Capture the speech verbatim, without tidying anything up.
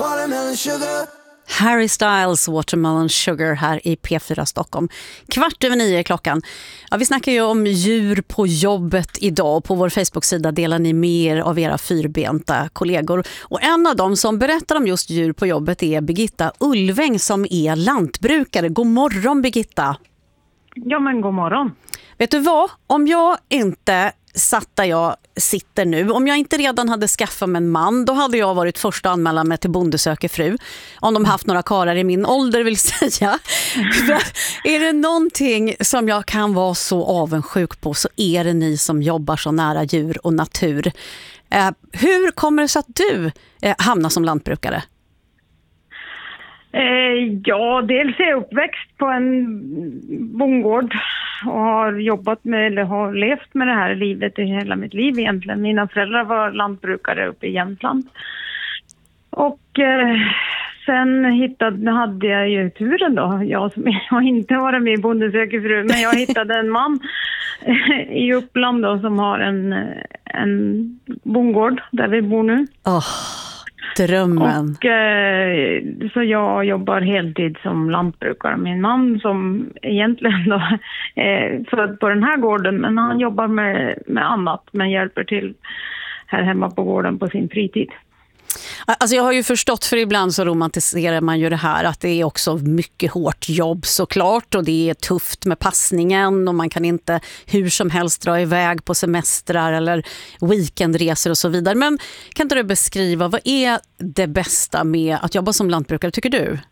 Watermelon sugar. Harry Styles, Watermelon Sugar här i P fyra Stockholm. Kvart över nio är klockan. Ja, vi snackar ju om djur på jobbet idag. På vår Facebook-sida delar ni mer av era fyrbenta kollegor. Och en av dem som berättar om just djur på jobbet är Birgitta Ulväng som är lantbrukare. God morgon Birgitta. Ja men god morgon. Vet du vad? Om jag inte satt där jag sitter nu, om jag inte redan hade skaffat mig en man, då hade jag varit först att anmäla mig till Bonde söker fru. Om de haft några karar i min ålder vill säga. Är det någonting som jag kan vara så avundsjuk på så är det ni som jobbar så nära djur och natur. Eh, hur kommer det sig att du eh, hamnar som lantbrukare? Eh, ja, dels är jag uppväxt på en bondgård och har jobbat med, eller har levt med det här livet i hela mitt liv egentligen. Mina föräldrar var lantbrukare uppe i Jämtland. Och eh, sen hittade, hade jag ju turen då, jag som jag inte varit med i Bonde söker fru, men jag hittade en man i Uppland då, som har en, en bondgård där vi bor nu. Åh. Oh. Drömmen. Och, eh, så jag jobbar heltid som lantbrukare. Min man som egentligen då är född på den här gården, men han jobbar med, med annat men hjälper till här hemma på gården på sin fritid. Alltså jag har ju förstått, för ibland så romantiserar man ju det här att det är också mycket hårt jobb såklart och det är tufft med passningen och man kan inte hur som helst dra iväg på semestrar eller weekendresor och så vidare. Men kan inte du beskriva, vad är det bästa med att jobba som lantbrukare tycker du?